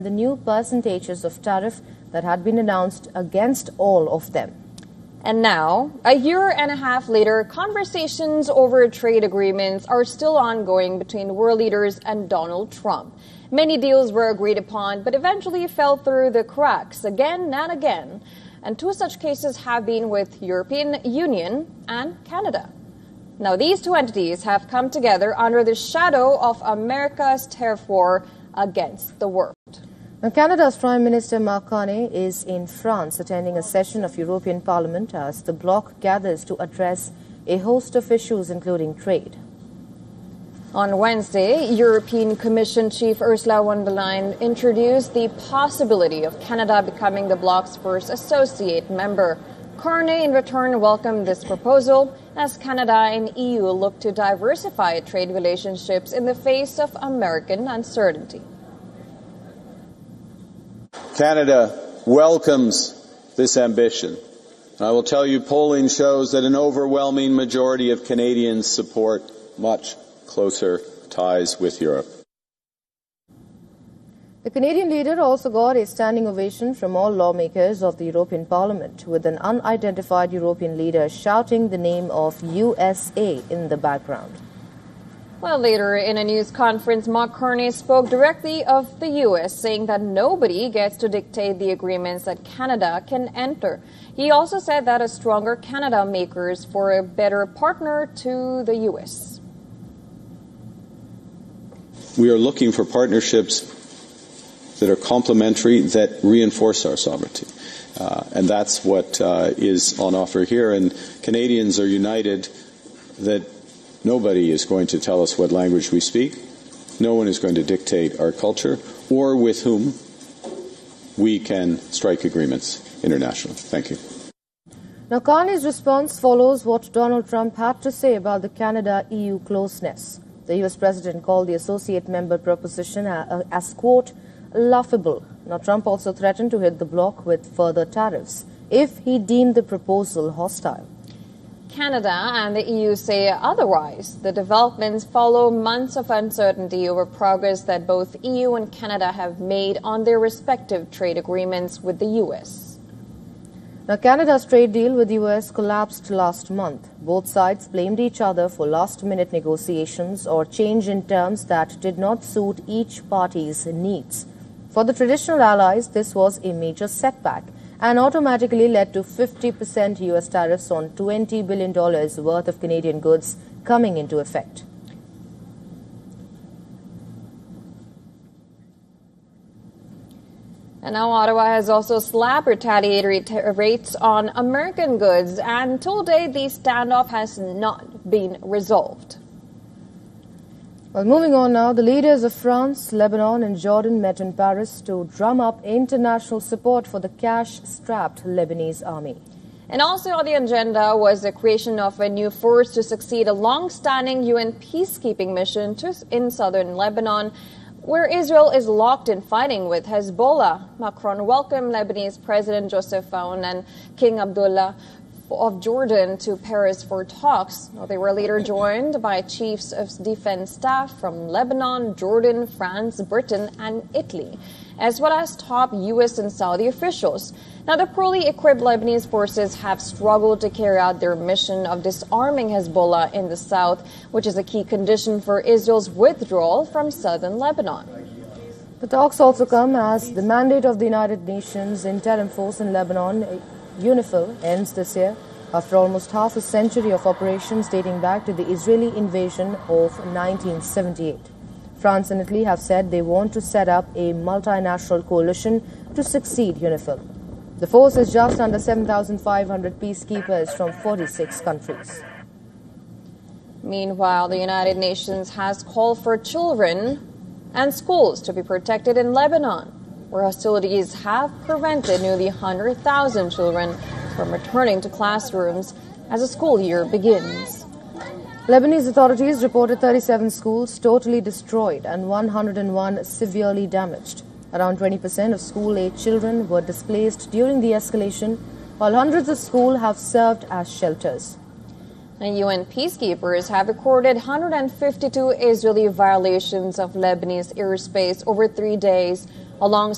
the new percentages of tariff that had been announced against all of them. And now, a year and a half later, conversations over trade agreements are still ongoing between world leaders and Donald Trump. Many deals were agreed upon, but eventually fell through the cracks again and again. And two such cases have been with European Union and Canada. Now, these two entities have come together under the shadow of America's tariff war against the world. Now, Canada's Prime Minister Mark Carney is in France attending a session of European Parliament as the bloc gathers to address a host of issues including trade. On Wednesday, European Commission Chief Ursula von der Leyen introduced the possibility of Canada becoming the bloc's first associate member. Carney, in return, welcomed this proposal as Canada and EU look to diversify trade relationships in the face of American uncertainty. Canada welcomes this ambition. I will tell you, polling shows that an overwhelming majority of Canadians support much closer ties with Europe. The Canadian leader also got a standing ovation from all lawmakers of the European Parliament, with an unidentified European leader shouting the name of USA in the background. Well, later in a news conference, Mark Carney spoke directly of the U.S., saying that nobody gets to dictate the agreements that Canada can enter. He also said that a stronger Canada makes for a better partner to the U.S. We are looking for partnerships that are complementary, that reinforce our sovereignty. And that's what is on offer here. And Canadians are united that nobody is going to tell us what language we speak. No one is going to dictate our culture or with whom we can strike agreements internationally. Thank you. Now, Carney's response follows what Donald Trump had to say about the Canada-EU closeness. The U.S. president called the associate member proposition as, quote, laughable. Now, Trump also threatened to hit the bloc with further tariffs if he deemed the proposal hostile. Canada and the EU say otherwise. The developments follow months of uncertainty over progress that both EU and Canada have made on their respective trade agreements with the U.S. Now, Canada's trade deal with the U.S. collapsed last month. Both sides blamed each other for last-minute negotiations or change in terms that did not suit each party's needs. For the traditional allies, this was a major setback and automatically led to 50% U.S. tariffs on $20 billion worth of Canadian goods coming into effect. And now Ottawa has also slapped retaliatory rates on American goods, and till date, the standoff has not been resolved. Well, moving on now, the leaders of France, Lebanon and Jordan met in Paris to drum up international support for the cash-strapped Lebanese army. And also on the agenda was the creation of a new force to succeed a long-standing UN peacekeeping mission in southern Lebanon, where Israel is locked in fighting with Hezbollah. Macron welcomed Lebanese President Joseph Aoun and King Abdullah of Jordan to Paris for talks. They were later joined by chiefs of defense staff from Lebanon, Jordan, France, Britain, and Italy, as well as top U.S. and Saudi officials. Now, the poorly equipped Lebanese forces have struggled to carry out their mission of disarming Hezbollah in the south, which is a key condition for Israel's withdrawal from southern Lebanon. The talks also come as the mandate of the United Nations interim force in Lebanon, UNIFIL, ends this year after almost half a century of operations dating back to the Israeli invasion of 1978. France and Italy have said they want to set up a multinational coalition to succeed UNIFIL. The force is just under 7,500 peacekeepers from 46 countries. Meanwhile, the United Nations has called for children and schools to be protected in Lebanon, where hostilities have prevented nearly 100,000 children from returning to classrooms as the school year begins. Lebanese authorities reported 37 schools totally destroyed and 101 severely damaged. Around 20% of school-age children were displaced during the escalation, while hundreds of schools have served as shelters. And UN peacekeepers have recorded 152 Israeli violations of Lebanese airspace over 3 days, alongside